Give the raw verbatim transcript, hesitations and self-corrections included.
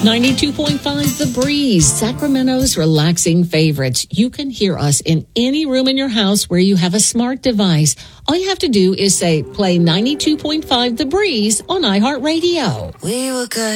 ninety-two point five The Breeze, Sacramento's relaxing favorites. You can hear us in any room in your house where you have a smart device. All you have to do is say, play ninety-two point five The Breeze on iHeartRadio. We were good.